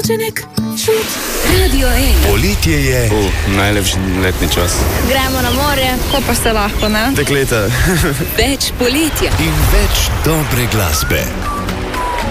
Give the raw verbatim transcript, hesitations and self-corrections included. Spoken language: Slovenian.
Ročenek, čut, Radio ena. Poletje je. Uh, najlepši letni čas. Gremo na more, ko pa se lahko, ne? Dekleta. Več poletja. In več dobre glasbe.